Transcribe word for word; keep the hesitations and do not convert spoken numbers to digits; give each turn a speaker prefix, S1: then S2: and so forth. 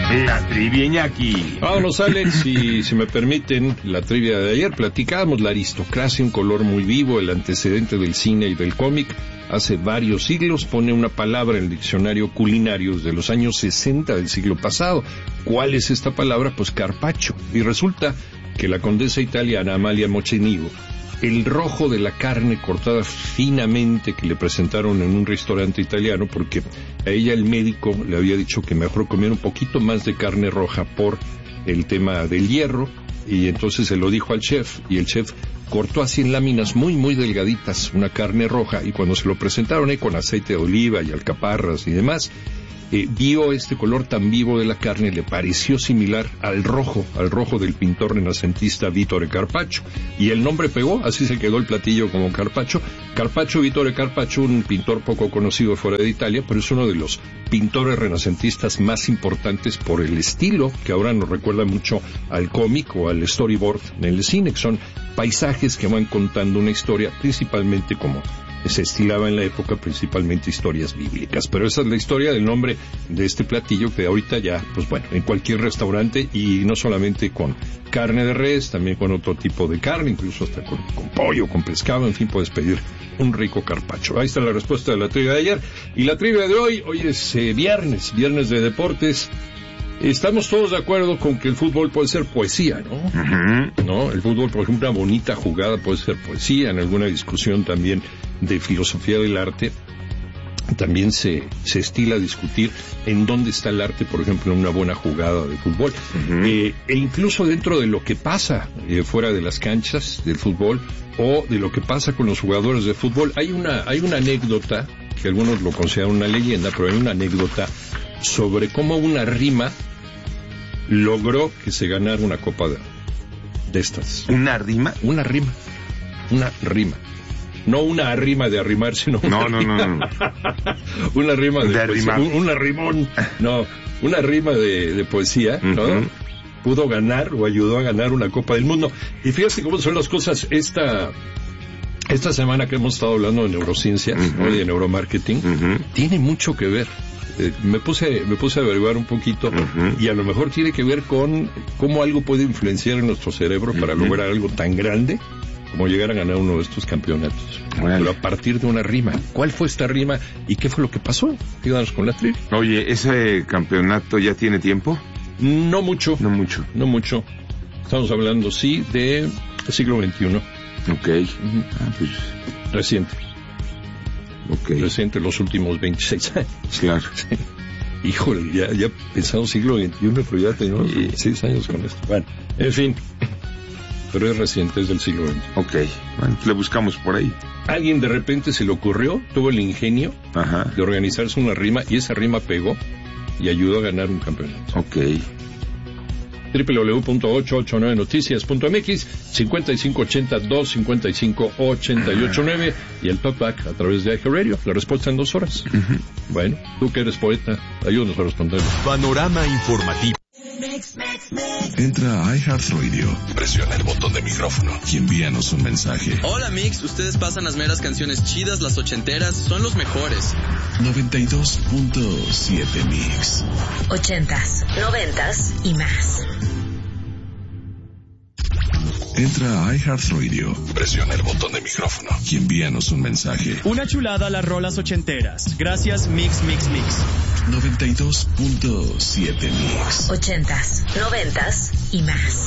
S1: La trivia Iñaki.
S2: Vámonos, Alex, y si me permiten, la trivia de ayer. Platicábamos la aristocracia, un color muy vivo, el antecedente del cine y del cómic. Hace varios siglos pone una palabra en el diccionario culinario de los años sesenta del siglo pasado. ¿Cuál es esta palabra? Pues carpaccio. Y resulta que la condesa italiana Amalia Mocenigo, el rojo de la carne cortada finamente que le presentaron en un restaurante italiano, porque a ella el médico le había dicho que mejor comiera un poquito más de carne roja por el tema del hierro, y entonces se lo dijo al chef, y el chef cortó así en láminas muy muy delgaditas una carne roja, y cuando se lo presentaron ahí con aceite de oliva y alcaparras y demás, Eh, vio este color tan vivo de la carne, le pareció similar al rojo, al rojo del pintor renacentista Vittore Carpaccio, y el nombre pegó, así se quedó el platillo como Carpaccio. Carpaccio, Vittore Carpaccio, un pintor poco conocido fuera de Italia, pero es uno de los pintores renacentistas más importantes por el estilo, que ahora nos recuerda mucho al cómic o al storyboard en el cine, que son paisajes que van contando una historia, principalmente como se estilaba en la época, principalmente historias bíblicas. Pero esa es la historia del nombre de este platillo, que ahorita ya, pues bueno, en cualquier restaurante, y no solamente con carne de res, también con otro tipo de carne, incluso hasta con, con pollo, con pescado, en fin, puedes pedir un rico carpaccio. Ahí está la respuesta de la trivia de ayer. Y la trivia de hoy, hoy es eh, viernes, viernes de deportes. Estamos todos de acuerdo con que el fútbol puede ser poesía, ¿no? Uh-huh. ¿No? El fútbol, por ejemplo, una bonita jugada puede ser poesía. En alguna discusión también de filosofía del arte, también se, se estila a discutir en dónde está el arte, por ejemplo, en una buena jugada de fútbol. Uh-huh. Eh, e incluso dentro de lo que pasa eh, fuera de las canchas del fútbol, o de lo que pasa con los jugadores de fútbol. Hay una, hay una anécdota, que algunos lo consideran una leyenda, pero hay una anécdota sobre cómo una rima logró que se ganara una copa de, de estas.
S1: ¿Una rima?
S2: Una rima. Una rima. No una rima de arrimar, sino una
S1: no, no,
S2: rima.
S1: no, no.
S2: Una rima de,
S1: de
S2: poesía.
S1: arrimar.
S2: Un, una rimón. No, una rima de, de poesía, ¿no? Uh-huh. Pudo ganar o ayudó a ganar una Copa del Mundo. Y fíjate cómo son las cosas. Esta esta semana que hemos estado hablando de neurociencias, uh-huh, ¿no? Y de neuromarketing, uh-huh, tiene mucho que ver. Eh, me puse me puse a averiguar un poquito, uh-huh, y a lo mejor tiene que ver con cómo algo puede influenciar en nuestro cerebro, uh-huh, para lograr algo tan grande como llegar a ganar uno de estos campeonatos. Bueno. Pero a partir de una rima. ¿Cuál fue esta rima y qué fue lo que pasó? Quédanos con la trivia.
S1: Oye, ¿ese campeonato ya tiene tiempo?
S2: No mucho.
S1: No mucho.
S2: No mucho. Estamos hablando, sí, de siglo veintiuno.
S1: Ok.
S2: Uh-huh.
S1: Ah, pues...
S2: Reciente.
S1: Ok.
S2: Reciente, los últimos veintiséis años.
S1: Claro.
S2: Sí. Híjole, ya, ya pensamos siglo veintiuno, pero ya tenemos sí. veintiséis años con esto. Bueno, en fin. Pero es reciente, es del siglo veinte.
S1: Ok, bueno, le buscamos por ahí.
S2: Alguien de repente se le ocurrió, tuvo el ingenio, ajá, de organizarse una rima, y esa rima pegó y ayudó a ganar un campeonato.
S1: Ok.
S2: doble u doble u doble u punto ochocientos ochenta y nueve noticias punto m x, cincuenta y cinco ochenta, doscientos cincuenta y cinco ochenta y ocho nueve, y el talkback a través de iHeartRadio. La respuesta en dos horas. Uh-huh. Bueno, tú que eres poeta, ayúdanos a responder.
S3: Panorama informativo.
S4: Entra a iHeartRadio, presiona el botón de micrófono y envíanos un mensaje.
S5: Hola Mix, ustedes pasan las meras canciones chidas, las ochenteras, son los mejores.
S4: noventa y dos punto siete Mix.
S6: Ochentas, noventas y más.
S4: Entra a iHeartRadio, presiona el botón de micrófono y envíanos un mensaje.
S7: Una chulada las rolas ochenteras. Gracias Mix, Mix, Mix.
S4: noventa y dos punto siete Mix.
S6: Ochentas, noventas y más.